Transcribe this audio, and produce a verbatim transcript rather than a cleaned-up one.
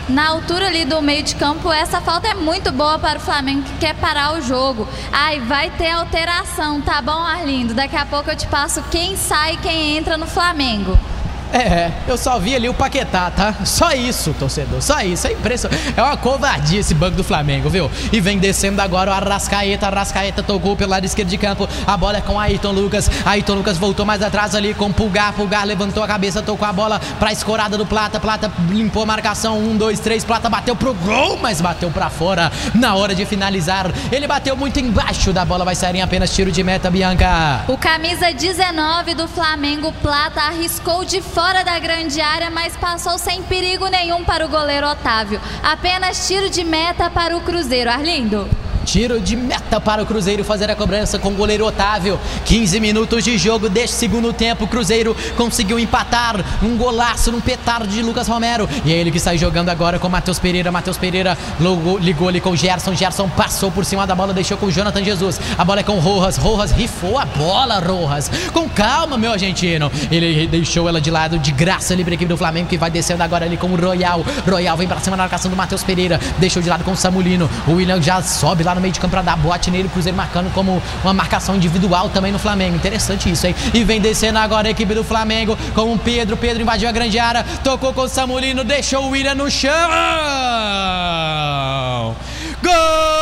na altura ali do meio de campo. Essa falta é muito boa para o Flamengo, que quer parar o jogo. Ai, vai ter alteração, tá bom, Arlindo? Daqui a pouco eu te passo quem sai e quem entra no Flamengo. É, eu só vi ali o Paquetá, tá? Só isso, torcedor, só isso. É impressionante. É uma covardia esse banco do Flamengo, viu? E vem descendo agora o Arrascaeta. Arrascaeta tocou pelo lado esquerdo de campo. A bola é com Ayrton Lucas. Ayrton Lucas voltou mais atrás ali com Pulgar. Pulgar levantou a cabeça, tocou a bola pra escorada do Plata. Plata limpou a marcação. Um, dois, três. Plata bateu pro gol, mas bateu pra fora na hora de finalizar. Ele bateu muito embaixo da bola. Vai sair em apenas tiro de meta, Bianca. O camisa dezenove do Flamengo, Plata, arriscou de fora fora da grande área, mas passou sem perigo nenhum para o goleiro Otávio. Apenas tiro de meta para o Cruzeiro. Arlindo. Tiro de meta para o Cruzeiro fazer a cobrança com o goleiro Otávio. quinze minutos de jogo deste segundo tempo. O Cruzeiro conseguiu empatar. Um golaço, um petardo de Lucas Romero. E é ele que sai jogando agora com Matheus Pereira. Matheus Pereira ligou, ligou ali com o Gerson. Gerson passou por cima da bola, deixou com o Jonathan Jesus. A bola é com o Rojas. Rojas rifou a bola, Rojas. Com calma, meu argentino. Ele deixou ela de lado de graça ali para a equipe do Flamengo, que vai descendo agora ali com o Royal. Royal vem para cima na marcação do Matheus Pereira. Deixou de lado com o Samulino. O William já sobe lá no meio de campo para dar bote nele. O Cruzeiro marcando como uma marcação individual também no Flamengo. Interessante isso, hein? E vem descendo agora a equipe do Flamengo com o Pedro. Pedro invadiu a grande área, tocou com o Samulino, deixou o William no chão. Gol!